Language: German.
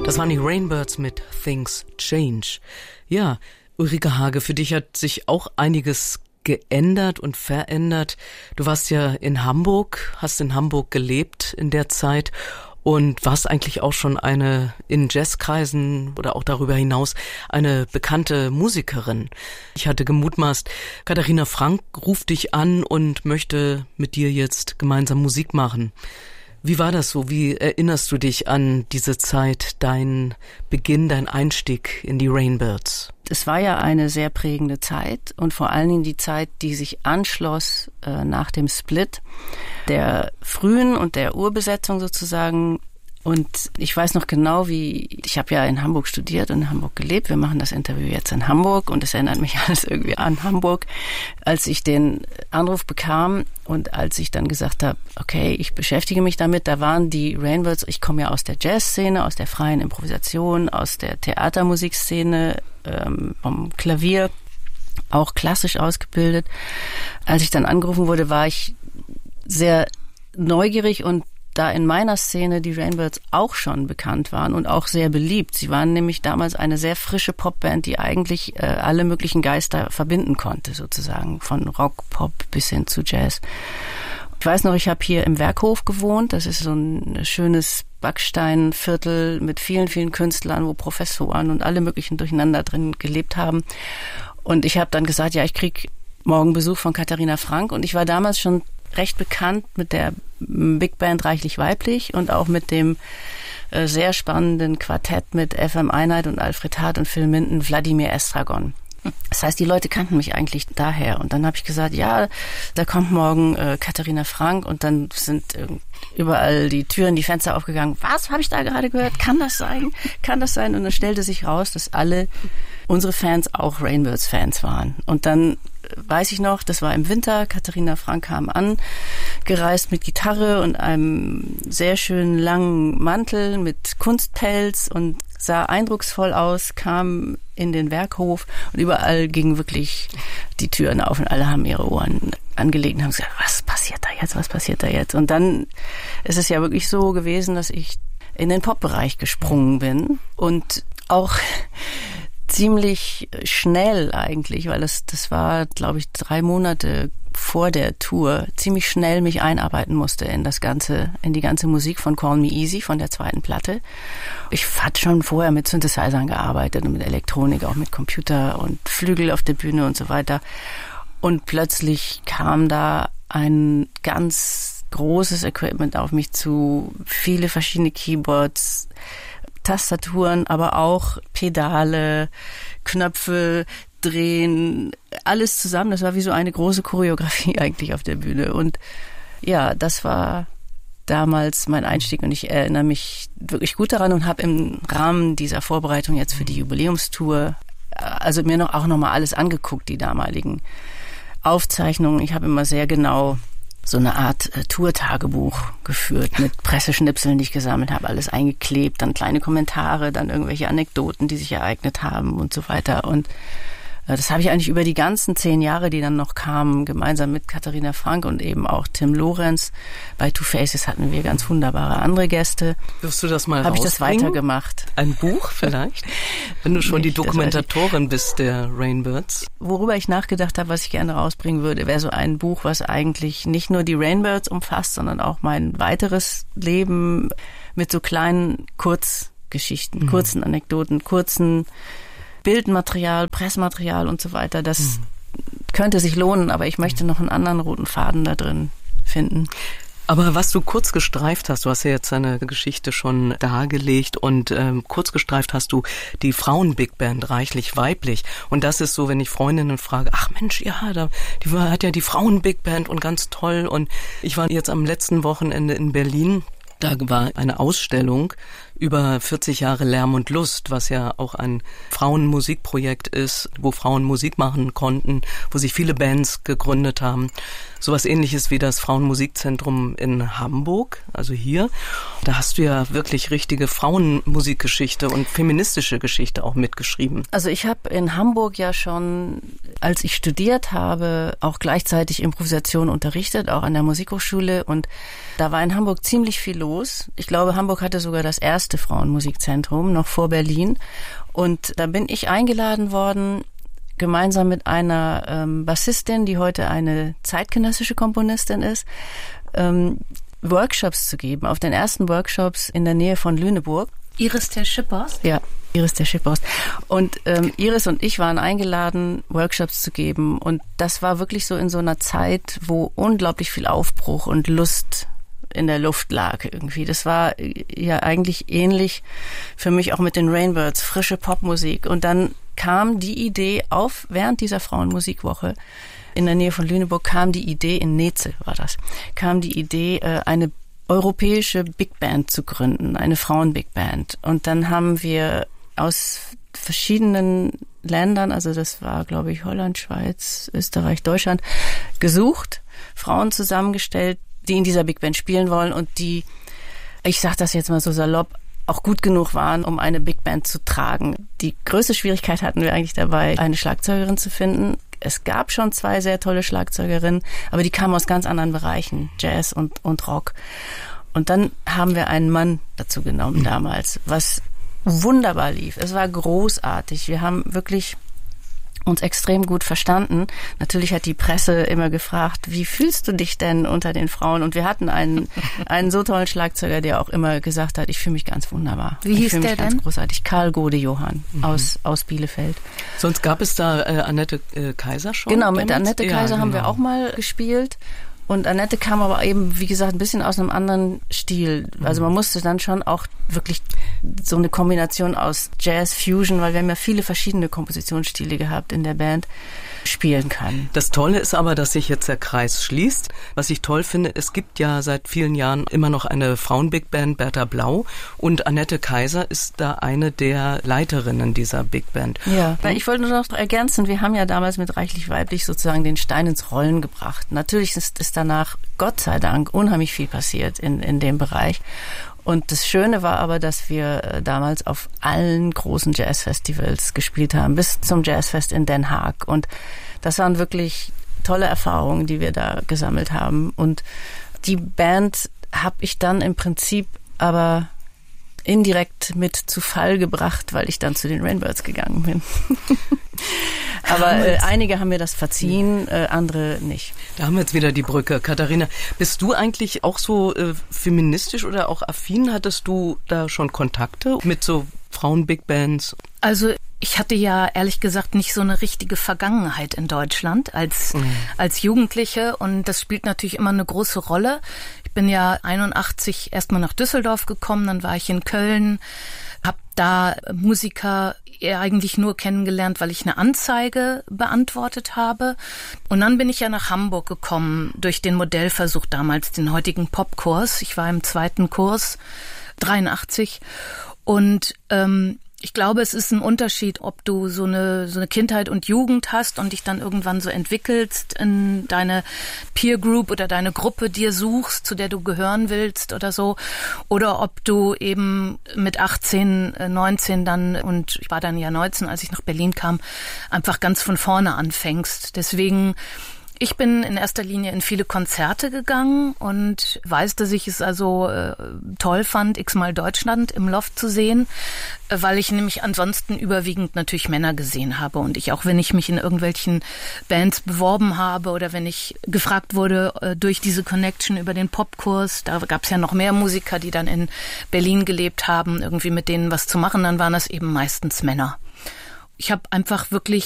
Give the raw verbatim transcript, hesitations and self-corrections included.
Das waren die Rainbirds mit Things Change. Ja, Ulrike Hage, für dich hat sich auch einiges geändert und verändert. Du warst ja in Hamburg, hast in Hamburg gelebt in der Zeit und warst eigentlich auch schon eine in Jazzkreisen oder auch darüber hinaus eine bekannte Musikerin. Ich hatte gemutmaßt, Katharina Frank ruft dich an und möchte mit dir jetzt gemeinsam Musik machen. Wie war das so? Wie erinnerst du dich an diese Zeit, dein Beginn, dein Einstieg in die Rainbirds? Es war ja eine sehr prägende Zeit und vor allen Dingen die Zeit, die sich anschloss äh, nach dem Split der frühen und der Urbesetzung sozusagen. Und ich weiß noch genau, wie, ich habe ja in Hamburg studiert und in Hamburg gelebt. Wir machen das Interview jetzt in Hamburg und es erinnert mich alles irgendwie an Hamburg. Als ich den Anruf bekam und als ich dann gesagt habe, okay, ich beschäftige mich damit, da waren die Rainbirds, ich komme ja aus der Jazzszene, aus der freien Improvisation, aus der Theatermusikszene, ähm, vom Klavier, auch klassisch ausgebildet. Als ich dann angerufen wurde, war ich sehr neugierig und da in meiner Szene die Rainbirds auch schon bekannt waren und auch sehr beliebt. Sie waren nämlich damals eine sehr frische Popband, die eigentlich äh, alle möglichen Geister verbinden konnte, sozusagen, von Rock, Pop bis hin zu Jazz. Ich weiß noch, ich habe hier im Werkhof gewohnt. Das ist so ein schönes Backsteinviertel mit vielen, vielen Künstlern, wo Professoren und alle möglichen durcheinander drin gelebt haben. Und ich habe dann gesagt, ja, ich krieg morgen Besuch von Katharina Frank. Und ich war damals schon recht bekannt mit der Big Band Reichlich Weiblich und auch mit dem äh, sehr spannenden Quartett mit F M Einheit und Alfred Hart und Phil Minden, Wladimir Estragon. Das heißt, die Leute kannten mich eigentlich daher. Und dann habe ich gesagt, ja, da kommt morgen äh, Katharina Frank und dann sind äh, überall die Türen, die Fenster aufgegangen. Was, habe ich da gerade gehört? Kann das sein? Kann das sein? Und dann stellte sich raus, dass alle unsere Fans auch Rainbirds-Fans waren. Und dann weiß ich noch, das war im Winter, Katharina Frank kam angereist mit Gitarre und einem sehr schönen langen Mantel mit Kunstpelz und sah eindrucksvoll aus, kam in den Werkhof und überall gingen wirklich die Türen auf und alle haben ihre Ohren angelegt und haben gesagt, was passiert da jetzt, was passiert da jetzt? Und dann ist es ja wirklich so gewesen, dass ich in den Pop-Bereich gesprungen bin und auch ziemlich schnell eigentlich, weil das, das war, glaube ich, drei Monate vor der Tour, ziemlich schnell mich einarbeiten musste in das ganze, in die ganze Musik von Call Me Easy, von der zweiten Platte. Ich hatte schon vorher mit Synthesizern gearbeitet und mit Elektronik, auch mit Computer und Flügel auf der Bühne und so weiter. Und plötzlich kam da ein ganz großes Equipment auf mich zu, viele verschiedene Keyboards, Tastaturen, aber auch Pedale, Knöpfe, Drehen, alles zusammen. Das war wie so eine große Choreografie eigentlich auf der Bühne. Und ja, das war damals mein Einstieg und ich erinnere mich wirklich gut daran und habe im Rahmen dieser Vorbereitung jetzt für die Jubiläumstour also mir noch auch nochmal alles angeguckt, die damaligen Aufzeichnungen. Ich habe immer sehr genau so eine Art äh, Tour-Tagebuch geführt mit Presseschnipseln, die ich gesammelt habe, alles eingeklebt, dann kleine Kommentare, dann irgendwelche Anekdoten, die sich ereignet haben und so weiter. Und äh, das habe ich eigentlich über die ganzen zehn Jahre, die dann noch kamen, gemeinsam mit Katharina Frank und eben auch Tim Lorenz. Bei Two Faces hatten wir ganz wunderbare andere Gäste. Wirst du das mal Habe ich das weitergemacht? Ein Buch vielleicht? Wenn du schon Nicht, die Dokumentatorin bist der Rainbirds. Worüber ich nachgedacht habe, was ich gerne rausbringen würde, wäre so ein Buch, was eigentlich nicht nur die Rainbirds umfasst, sondern auch mein weiteres Leben mit so kleinen Kurzgeschichten, mhm. kurzen Anekdoten, kurzen Bildmaterial, Pressmaterial und so weiter. Das mhm. könnte sich lohnen, aber ich möchte noch einen anderen roten Faden da drin finden. Aber was du kurz gestreift hast, du hast ja jetzt deine Geschichte schon dargelegt und ähm, kurz gestreift hast du die Frauen-Big Band Reichlich Weiblich. Und das ist so, wenn ich Freundinnen frage, ach Mensch, ja, da, die war, hat ja die Frauen-Big Band und ganz toll. Und ich war jetzt am letzten Wochenende in Berlin. Da war eine Ausstellung über vierzig Jahre Lärm und Lust, was ja auch ein Frauenmusikprojekt ist, wo Frauen Musik machen konnten, wo sich viele Bands gegründet haben. Sowas Ähnliches wie das Frauenmusikzentrum in Hamburg, also hier. Da hast du ja wirklich richtige Frauenmusikgeschichte und feministische Geschichte auch mitgeschrieben. Also ich habe in Hamburg ja schon, als ich studiert habe, auch gleichzeitig Improvisation unterrichtet, auch an der Musikhochschule. Und da war in Hamburg ziemlich viel los. los. Ich glaube, Hamburg hatte sogar das erste Frauenmusikzentrum, noch vor Berlin. Und da bin ich eingeladen worden, gemeinsam mit einer ähm, Bassistin, die heute eine zeitgenössische Komponistin ist, ähm, Workshops zu geben. Auf den ersten Workshops in der Nähe von Lüneburg. Iris der Schipphorst? Ja, Iris der Schipphorst. Und ähm, Iris und ich waren eingeladen, Workshops zu geben. Und das war wirklich so in so einer Zeit, wo unglaublich viel Aufbruch und Lust in der Luft lag irgendwie. Das war ja eigentlich ähnlich für mich auch mit den Rainbirds, frische Popmusik. Und dann kam die Idee auf, während dieser Frauenmusikwoche in der Nähe von Lüneburg kam die Idee, in Neze war das, kam die Idee, eine europäische Big Band zu gründen, eine Frauen-Big Band. Und dann haben wir aus verschiedenen Ländern, also das war, glaube ich, Holland, Schweiz, Österreich, Deutschland, gesucht, Frauen zusammengestellt, die in dieser Big Band spielen wollen und die, ich sag das jetzt mal so salopp, auch gut genug waren, um eine Big Band zu tragen. Die größte Schwierigkeit hatten wir eigentlich dabei, eine Schlagzeugerin zu finden. Es gab schon zwei sehr tolle Schlagzeugerinnen, aber die kamen aus ganz anderen Bereichen, Jazz und, und Rock. Und dann haben wir einen Mann dazu genommen damals, was wunderbar lief. Es war großartig. Wir haben wirklich uns extrem gut verstanden. Natürlich hat die Presse immer gefragt, wie fühlst du dich denn unter den Frauen? Und wir hatten einen, einen so tollen Schlagzeuger, der auch immer gesagt hat, ich fühle mich ganz wunderbar. Wie hieß der denn? Ich fühle mich ganz großartig. Karl Gode-Johann mhm. aus, aus Bielefeld. Sonst gab es da äh, Annette äh, Kaiser schon? Genau, mit damals? Annette Kaiser ja, haben genau. wir auch mal gespielt. Und Annette kam aber eben, wie gesagt, ein bisschen aus einem anderen Stil. Also man musste dann schon auch wirklich so eine Kombination aus Jazz, Fusion, weil wir haben ja viele verschiedene Kompositionsstile gehabt in der Band, spielen können. Das Tolle ist aber, dass sich jetzt der Kreis schließt. Was ich toll finde, es gibt ja seit vielen Jahren immer noch eine Frauen-Big Band, Bertha Blau, und Annette Kaiser ist da eine der Leiterinnen dieser Big Band. Ja, hm? Ich wollte nur noch ergänzen, wir haben ja damals mit Reichlich Weiblich sozusagen den Stein ins Rollen gebracht. Natürlich ist, ist danach, Gott sei Dank, unheimlich viel passiert in, in dem Bereich. Und das Schöne war aber, dass wir damals auf allen großen Jazzfestivals gespielt haben, bis zum Jazzfest in Den Haag. Und das waren wirklich tolle Erfahrungen, die wir da gesammelt haben. Und die Band habe ich dann im Prinzip aber indirekt mit zu Fall gebracht, weil ich dann zu den Rainbirds gegangen bin. Aber äh, einige haben mir das verziehen, äh, andere nicht. Da haben wir jetzt wieder die Brücke. Katharina, bist du eigentlich auch so äh, feministisch oder auch affin? Hattest du da schon Kontakte mit so Frauen-Big Bands? Also ich hatte ja ehrlich gesagt nicht so eine richtige Vergangenheit in Deutschland als, mhm. als Jugendliche und das spielt natürlich immer eine große Rolle. Ich bin ja einundachtzig erstmal nach Düsseldorf gekommen, dann war ich in Köln, habe da Musiker eigentlich nur kennengelernt, weil ich eine Anzeige beantwortet habe. Und dann bin ich ja nach Hamburg gekommen durch den Modellversuch damals, den heutigen Popkurs. Ich war im zweiten Kurs, dreiundachtzig. Und ähm, ich glaube, es ist ein Unterschied, ob du so eine so eine Kindheit und Jugend hast und dich dann irgendwann so entwickelst in deine Peer Group oder deine Gruppe dir suchst, zu der du gehören willst oder so, oder ob du eben mit achtzehn, neunzehn dann, und ich war dann ja neunzehn, als ich nach Berlin kam, einfach ganz von vorne anfängst. Deswegen ich bin in erster Linie in viele Konzerte gegangen und weiß, dass ich es also äh, toll fand, x-mal Deutschland im Loft zu sehen, äh, weil ich nämlich ansonsten überwiegend natürlich Männer gesehen habe. Und ich auch, wenn ich mich in irgendwelchen Bands beworben habe oder wenn ich gefragt wurde äh, durch diese Connection über den Popkurs, da gab es ja noch mehr Musiker, die dann in Berlin gelebt haben, irgendwie mit denen was zu machen, dann waren das eben meistens Männer. Ich habe einfach wirklich